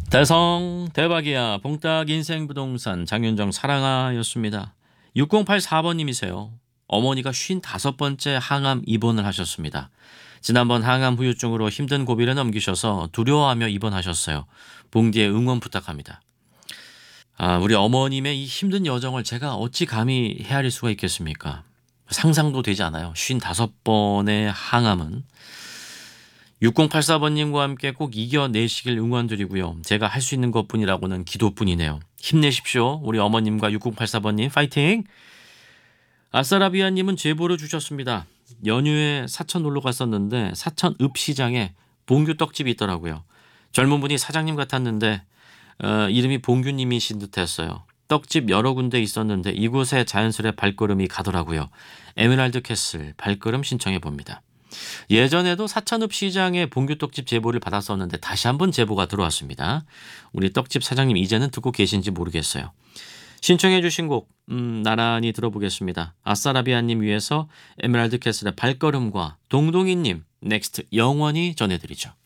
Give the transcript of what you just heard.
대성 대박이야 봉딱 인생부동산 장윤정 사랑아였습니다. 6084번님이세요. 어머니가 55번째 항암 입원을 하셨습니다. 지난번 항암 후유증으로 힘든 고비를 넘기셔서 두려워하며 입원하셨어요. 봉디의 응원 부탁합니다. 우리 어머님의 이 힘든 여정을 제가 어찌 감히 헤아릴 수가 있겠습니까? 상상도 되지 않아요. 55번의 항암은. 6084번님과 함께 꼭 이겨내시길 응원드리고요. 제가 할 수 있는 것뿐이라고는 기도뿐이네요. 힘내십시오. 우리 어머님과 6084번님 파이팅! 아싸라비아님은 제보를 주셨습니다. 연휴에 사천 놀러 갔었는데 사천 읍시장에 봉규 떡집이 있더라고요. 젊은 분이 사장님 같았는데 이름이 봉규님이신 듯했어요. 떡집 여러 군데 있었는데 이곳에 자연스레 발걸음이 가더라고요. 에메랄드 캐슬 발걸음 신청해 봅니다. 예전에도 사천읍 시장에 봉규떡집 제보를 받았었는데 다시 한번 제보가 들어왔습니다. 우리 떡집 사장님 이제는 듣고 계신지 모르겠어요. 신청해 주신 곡 나란히 들어보겠습니다. 아싸라비아님 위해서 에메랄드 캐슬의 발걸음과 동동이님 넥스트 영원히 전해드리죠.